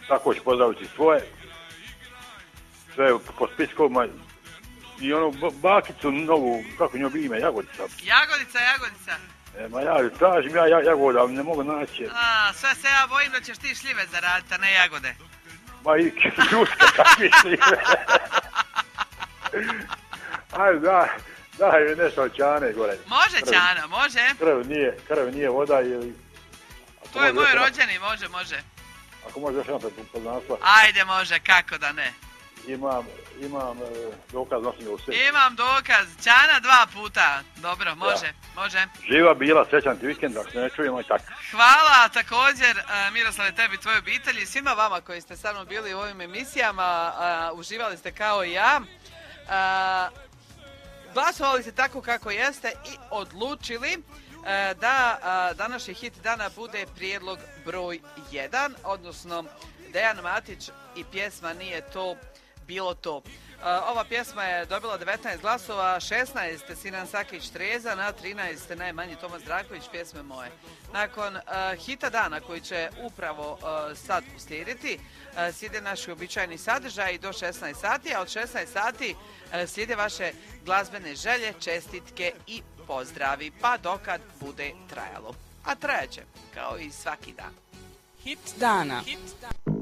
tako ću pozdraviti svoje, sve po spiskovima i ono bakicu novu, kako njoj bi ime, Jagodica. Jagodica. Ma ja tražim jagoda, ali ne mogu naći. Sve se ja bojim da ćeš ti šljive zaraditi, a ne jagode. Ma i ljuska kakvi šljive. Ajde, daj mi nešto od Ćane gore. Može Ćana, može. Krv nije voda ili... To je moj rođeni, može. Ako može još jedan poznanstva. Ajde, može, kako da ne. Imam dokaz, nosim u sve. Imam dokaz, Ćana 2 puta. Dobro, može. Živa bila, srećan ti vikend, ako se ne čujemo i tako. Hvala također, Miroslave, tebi, tvojoj obitelji, svima vama koji ste sa mnom bili u ovim emisijama, uživali ste kao i ja. Glasovali ste tako kako jeste i odlučili da današnji hit dana bude prijedlog broj 1, odnosno Dejan Matić i pjesma Nije to bilo to. Ova pjesma je dobila 19 glasova, 16 Sinan Sakić Treza, na 13 najmanji Tomas Draković, pjesme moje. Nakon hita dana koji će upravo sad uslijediti, slijede naši običajni sadržaj do 16 sati, a od 16 sati slijede vaše glazbene želje, čestitke i pozdravi, pa dokad bude trajalo. A trajaće, kao i svaki dan. Hit dana.